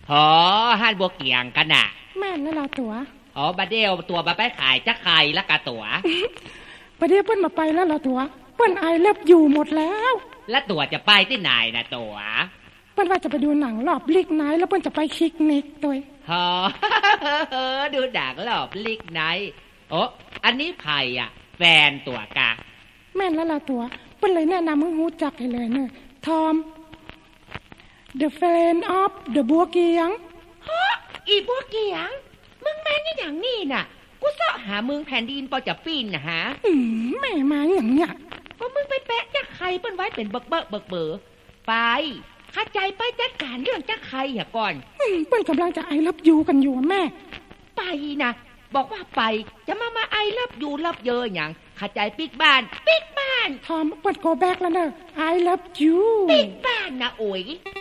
หอฮั่นบัวเกียงกันน่ะแม่นแล้วเราตัวอ๋อบัดเดียวตัวมาไปขายจะไข่ละกะตัวบัดเดียวเปิ้นมาไปแล้วเราตัวเปิ้นไอเลิฟอยู่หมดแล้วแล้วตัวจะไปที่ไหนนะตัวเปิ้นว่าจะไปดูหนังรอบลิกไนท์แล้วเปิ้นจะไปคิกนิกตัวหอดูหนังรอบลิกไนท์โอ้อันนี้ใครอ่ะแฟนตัวกะแม่นแล้วเราตัวเปิ้นเลยแนะนำให้รู้จักให้เลยเนอะทอม The Friend of the บัวเกียงฮะอีบัวเกียงมึงแม่นอย่างนี้น่ะกูเสาะหามึงแผ่นดินปอจะปีนนะฮะแม่มาอย่างเนี้ยว่ามึงไปแปะจักไข่เปิ้นไว้เป็นเบิกเบอไปเข้าใจไปจัดการเรื่องจักไข่อ่ะก่อนเปิ้นกำลังจะไอเลิฟยูกันอยู่แม่ไปนะบอกว่าไปจะมาไอเลิฟยูเลิฟเยอะอย่างเข้าใจปิกบ้านทอมเปิ้นโกแบกแล้วเนอะไอเลิฟยูปิกบ้านนะโอ้ย